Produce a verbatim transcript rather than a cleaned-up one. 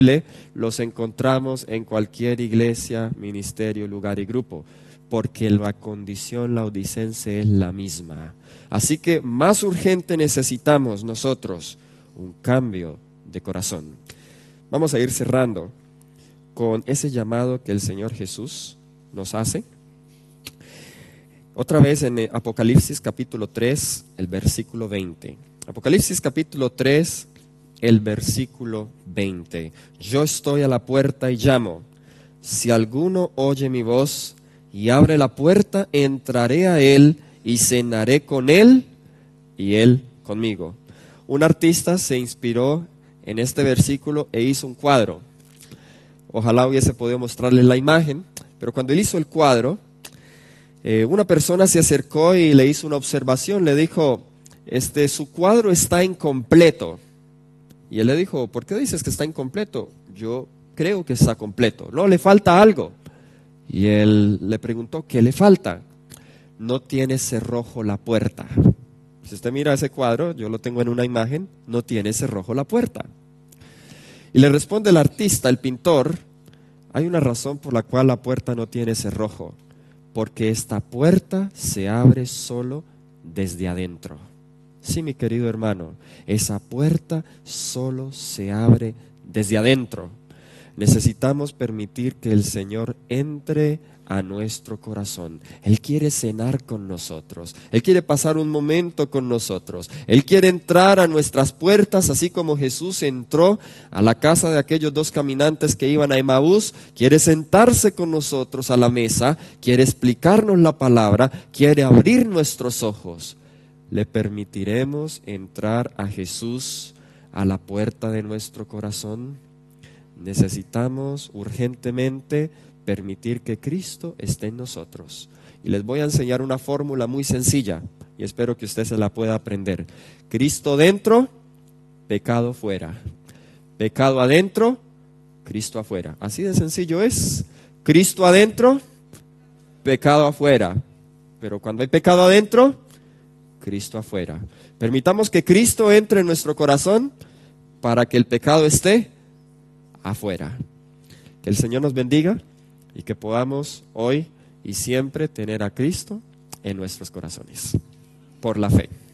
los encontramos en cualquier iglesia, ministerio, lugar y grupo, porque la condición laodicense es la misma. Así que más urgente necesitamos nosotros un cambio de corazón. Vamos a ir cerrando con ese llamado que el Señor Jesús nos hace. Otra vez en Apocalipsis capítulo tres, el versículo veinte. Apocalipsis capítulo tres, el versículo veinte. Yo estoy a la puerta y llamo. Si alguno oye mi voz y abre la puerta, entraré a él y cenaré con él y él conmigo. Un artista se inspiró en este versículo e hizo un cuadro. Ojalá hubiese podido mostrarles la imagen, pero cuando él hizo el cuadro, eh, una persona se acercó y le hizo una observación. Le dijo, este, su cuadro está incompleto. Y él le dijo, ¿por qué dices que está incompleto? Yo creo que está completo. No, le falta algo. Y él le preguntó, ¿qué le falta? No tiene cerrojo la puerta. Si usted mira ese cuadro, yo lo tengo en una imagen, no tiene cerrojo la puerta. Y le responde el artista, el pintor, hay una razón por la cual la puerta no tiene cerrojo, porque esta puerta se abre solo desde adentro. Sí, mi querido hermano, esa puerta solo se abre desde adentro. Necesitamos permitir que el Señor entre a nuestro corazón. Él quiere cenar con nosotros. Él quiere pasar un momento con nosotros. Él quiere entrar a nuestras puertas, así como Jesús entró a la casa de aquellos dos caminantes que iban a Emaús. Quiere sentarse con nosotros a la mesa, quiere explicarnos la palabra, quiere abrir nuestros ojos. ¿Le permitiremos entrar a Jesús a la puerta de nuestro corazón? Necesitamos urgentemente permitir que Cristo esté en nosotros. Y les voy a enseñar una fórmula muy sencilla y espero que usted se la pueda aprender. Cristo dentro, pecado fuera. Pecado adentro, Cristo afuera. Así de sencillo es. Cristo adentro, pecado afuera. Pero cuando hay pecado adentro, Cristo afuera. Permitamos que Cristo entre en nuestro corazón para que el pecado esté afuera. Que el Señor nos bendiga y que podamos hoy y siempre tener a Cristo en nuestros corazones, por la fe.